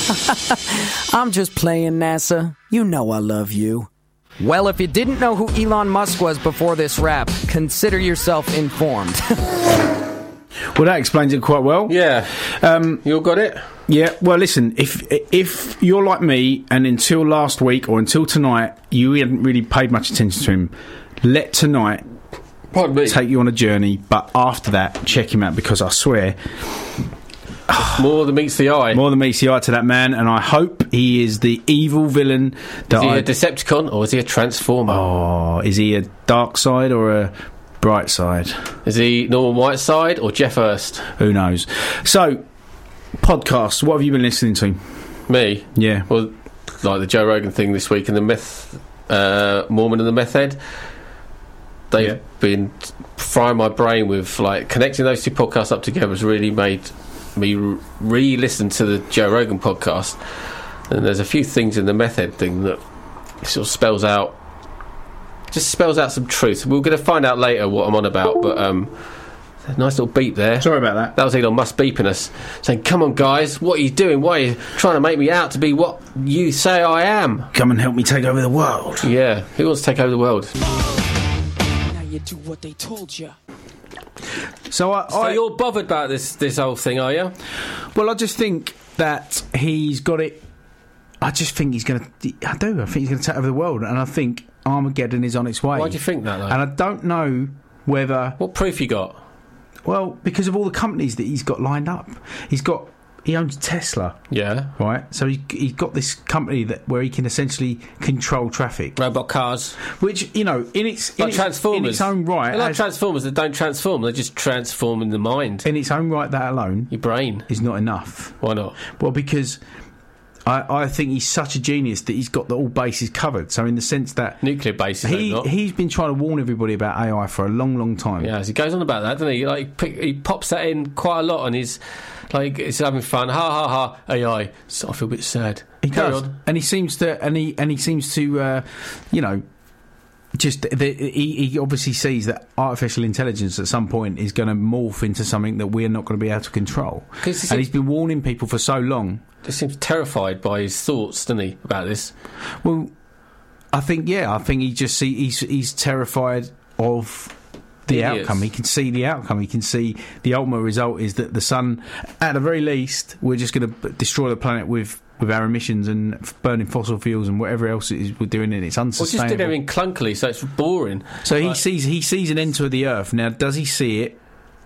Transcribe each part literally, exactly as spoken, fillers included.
I'm just playing, NASA. You know I love you. Well, if you didn't know who Elon Musk was before this rap, consider yourself informed. Well, that explains it quite well. Yeah. Um, you all got it? Yeah. Well, listen, if if you're like me and until last week or until tonight you hadn't really paid much attention to him, let tonight Pardon me. take you on a journey, but after that, check him out, because I swear... More than meets the eye. More than meets the eye to that man, and I hope he is the evil villain that Is he I... a Decepticon or is he a Transformer? Oh, is he a dark side or a bright side? Is he Norman Whiteside or Jeff Hurst? Who knows? So, podcasts, what have you been listening to? Me? Yeah. Well, like the Joe Rogan thing this week and the meth... Uh, Mormon and the Meth Head. They've Yeah. been frying my brain with, like, connecting those two podcasts up together has really made me re-listen to the Joe Rogan podcast, and there's a few things in the Meth Head thing that sort of spells out just spells out some truth. We're going to find out later what I'm on about, but um a nice little beep there. Sorry about that. That was Elon Musk beeping us, saying, come on guys, what are you doing? Why are you trying to make me out to be what you say I am? Come and help me take over the world. Yeah, who wants to take over the world? Now you do what they told you. So, I, So I you're bothered about this this whole thing, are you? well, I just think that he's got it. I just think he's going to. I do. I think he's going to take over the world, and I think Armageddon is on its way. Why do you think that, though? And I don't know whether. What proof you got? Well, because of all the companies that he's got lined up, he's got. He owns Tesla, Yeah. right? So he, he's got this company that where he can essentially control traffic, Robot cars. which, you know, in its in Like its, Transformers. in its own right, They're like has- Transformers that don't transform, they just transform in the mind. in its own right, that alone Your brain. is not enough. Why not? Well, because I, I think he's such a genius that he's got the, all bases covered. So in the sense that Nuclear bases, he though, not. he's been trying to warn everybody about A I for a long, long time. Yeah, he goes on about that, doesn't he? Like, pick, he pops that in quite a lot on his... Like, it's having fun. Ha, ha, ha. A I. So I feel a bit sad. He Carry does, on. and he seems to, and he and he seems to, uh, you know, just the, he, he obviously sees that artificial intelligence at some point is going to morph into something that we're not going to be able to control. 'Cause he And he's been warning people for so long. He seems terrified by his thoughts, doesn't he, about this? Well, I think yeah, I think he just see he's he's terrified of the Idiots. outcome. He can see the outcome. He can see the ultimate result is that the sun, at the very least, we're just going to destroy the planet with, with our emissions and f- burning fossil fuels and whatever else it is we're doing, and it's Well, just unsustainable. did everything clunkily, so it's boring. so he Like, sees he sees an end to the Earth. Now, does he see it?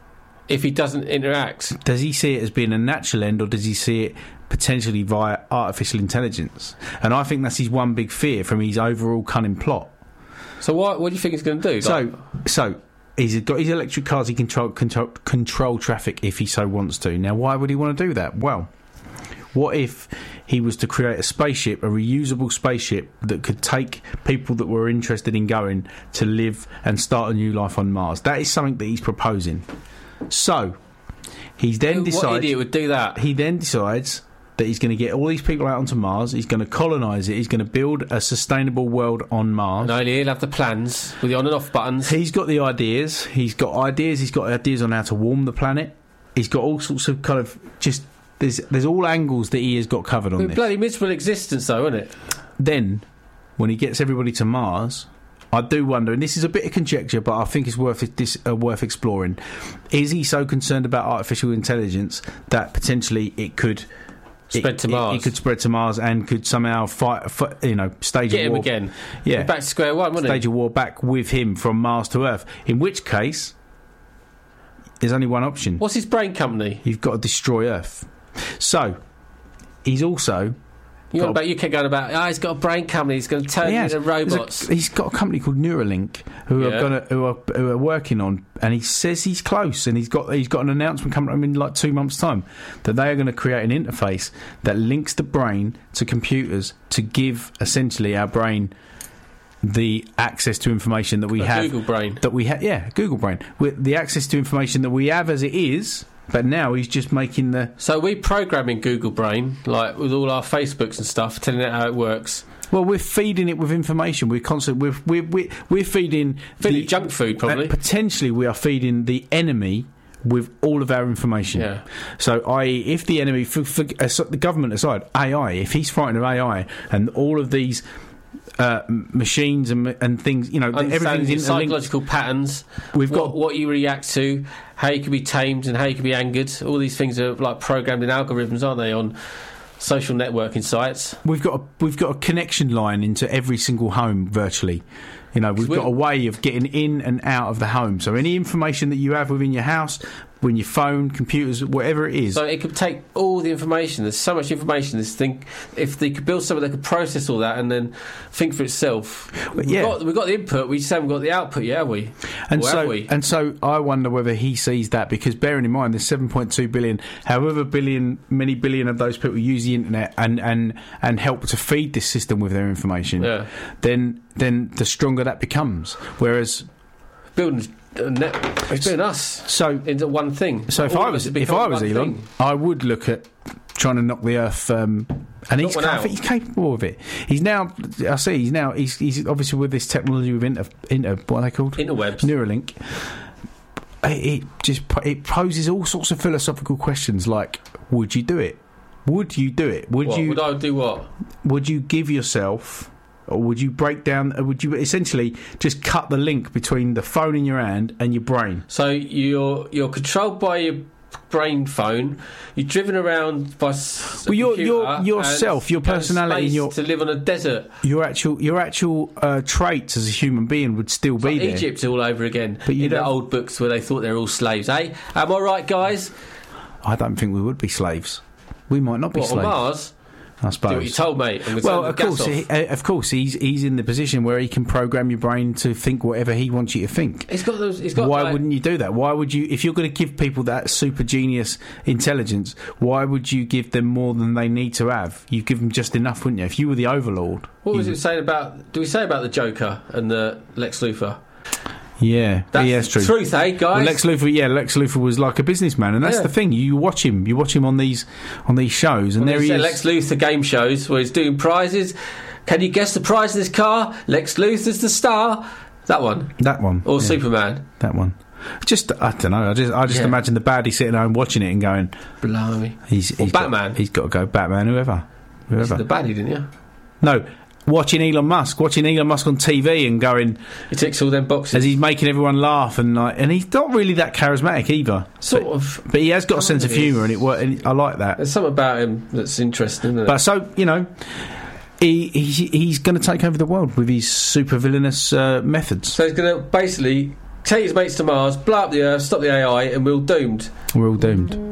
if he doesn't interact. Does he see it as being a natural end, or does he see it potentially via artificial intelligence? And I think that's his one big fear from his overall cunning plot. So what, what do you think he's going to do? So, Like, so he's got his electric cars. He can control, control control traffic if he so wants to. Now, why would he want to do that? Well, what if he was to create a spaceship, a reusable spaceship that could take people that were interested in going to live and start a new life on Mars? That is something that he's proposing. So he's then what decides. idiot would do that? He then decides that he's going to get all these people out onto Mars. He's going to colonise it. He's going to build a sustainable world on Mars. No, he'll have the plans with the on and off buttons. He's got the ideas. He's got ideas. He's got ideas on how to warm the planet. He's got all sorts of kind of just there's there's all angles that he has got covered on But this. bloody miserable existence, though, isn't it? Then, when he gets everybody to Mars, I do wonder, and this is a bit of conjecture, but I think it's worth it, this uh, worth exploring. Is he so concerned about artificial intelligence that potentially it could Spread it, to it- Mars. It, could spread to Mars and could somehow fight, fight you know, stage Get a him war again. Yeah, Back to square one, wouldn't stage he? a war back with him from Mars to Earth. In which case, there's only one option. What's his brain company? You've got to destroy Earth. So, he's also... You, got on about, you kept going about, oh, he's got a brain company, he's going to turn He you has. into There's a- robots. he's got a company called Neuralink who are Yeah. gonna who are who are working on, and he says he's close, and he's got he's got an announcement coming up in like two months' time that they are going to create an interface that links the brain to computers to give essentially our brain the access to information that we A have. Google brain. That we have, yeah, Google brain with the access to information that we have as it is. But now he's just making the... So we programming Google Brain, like with all our Facebooks and stuff, telling it how it works. Well, we're feeding it with information. We're constantly... We're, we're, we're, we're feeding... Feeding the- it junk food, probably. Uh, potentially, we are feeding the enemy with all of our information. Yeah. So, that is, if the enemy, for, for, uh, so the government aside, A I, if he's frightened of A I and all of these uh, machines and and things, you know, everything's Understanding interlinked. psychological patterns, We've what, got what you react to, how you can be tamed and how you can be angered. All these things are like programmed in algorithms, aren't they, on social networking sites? we've got a, we've got a connection line into every single home virtually. You know, we've we- got a way of getting in and out of the home. So any information that you have within your house, when your phone, computers, whatever it is. So it could take all the information. There's so much information. This thing, if they could build something that could process all that and then think for itself. But We've, yeah. got, we've got the input. We just haven't got the output yet, have we? And Or so, have we? and so, I wonder whether he sees that, because bearing in mind there's seven point two billion, however billion, many billion of those people use the internet and, and, and help to feed this system with their information. Yeah. Then, then the stronger that becomes. Whereas, Building a net, it's building us so, into one thing. so if All I of was, us if become I was one Elon, thing. I would look at trying to knock the Earth. Um, and he's, one I out. think he's capable of it. He's now. I see. He's now. He's, he's obviously with this technology with inter, inter what are they called? Interwebs. Neuralink. It, it just po- it poses all sorts of philosophical questions like, would you do it? Would you do it? Would What, you? would I do what? Would you give yourself, or would you break down? Or would you essentially just cut the link between the phone in your hand and your brain? So you're you're controlled by your brain phone. You're driven around by s- a Well, your- computer your- yourself, and your you go to personality, space your- to live on a desert. Your actual, your actual uh, traits as a human being would still be Like there. Egypt all over again. But you in the don't- old books where they thought they were all slaves. Eh? Am I right, guys? I don't think we would be slaves. We might not be What, on slaves. Mars? I Do what suppose. you told, mate. And Well, turn of the gas course, off. he, uh, of course, he's he's in the position where he can program your brain to think whatever he wants you to think. He's got those. He's got. Why like, wouldn't you do that? Why would you, if you're going to give people that super genius intelligence, why would you give them more than they need to have? You give them just enough, wouldn't you? If you were the overlord. What was you- it saying about? Do we say about the Joker and the Lex Luthor? Yeah, That's yeah, that's the true. truth, eh, guys? Well, Lex Luthor, yeah, Lex Luthor was like a businessman, and that's Yeah. the thing. You watch him, you watch him on these on these shows, and Well, there they he say is. Lex Luthor game shows where he's doing prizes. Can you guess the prize of this car? Lex Luthor's the star. That one. That one, Or yeah, Superman. that one. Just, I don't know. I just, I just Yeah. imagine the baddie sitting home watching it and going, Blimey. "He's, Or he's got- Batman. he's got to go, Batman, whoever, You whoever." said the baddie, didn't you? No, watching Elon Musk, watching Elon Musk on T V and going He ticks all them boxes. as he's making everyone laugh, and like, and he's not really that charismatic either. Sort but, of. but he has got a sense of Kind of humour, is. and it wor- and I like that. There's something about him that's interesting, isn't it? But so you know, he, he he's going to take over the world with his super villainous uh, methods. so he's going to basically take his mates to Mars, blow up the Earth, stop the A I, and we're all doomed. We're all doomed.